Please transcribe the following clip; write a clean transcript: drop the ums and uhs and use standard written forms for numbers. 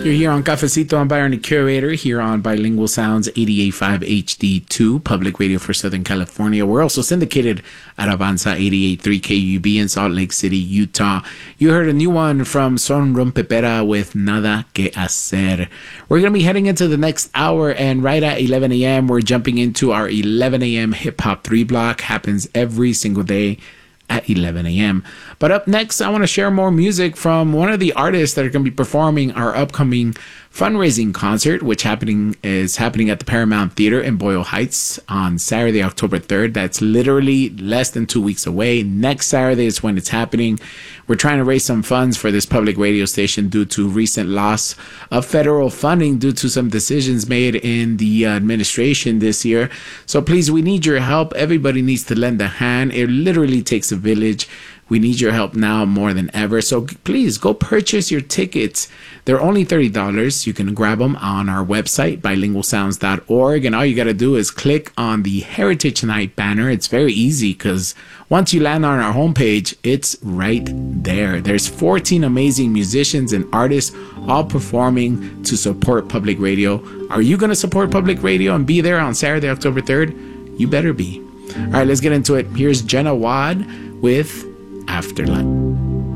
You're here on Cafecito. I'm Byron, the curator, here on Bilingual Sounds 88.5 HD2, public radio for Southern California. We're also syndicated at Avanza 88.3 KUB in Salt Lake City, Utah. You heard a new one from Son Rompepera with Nada Que Hacer. We're going to be heading into the next hour, and right at 11 a.m., we're jumping into our 11 a.m. Hip Hop 3 block. Happens every single day at 11 a.m. But up next, I want to share more music from one of the artists that are going to be performing our upcoming fundraising concert, which is happening at the Paramount Theater in Boyle Heights on Saturday, October 3rd. That's literally less than 2 weeks away. Next Saturday is when it's happening. We're trying to raise some funds for this public radio station due to recent loss of federal funding due to some decisions made in the administration this year. So please, we need your help. Everybody needs to lend a hand. It literally takes a village. We need your help now more than ever. So please go purchase your tickets. They're only $30. You can grab them on our website, bilingualsounds.org. And all you got to do is click on the Heritage Night banner. It's very easy because once you land on our homepage, it's right there. There's 14 amazing musicians and artists all performing to support public radio. Are you going to support public radio and be there on Saturday, October 3rd? You better be. All right, let's get into it. Here's Jenna Wad with Afterlife.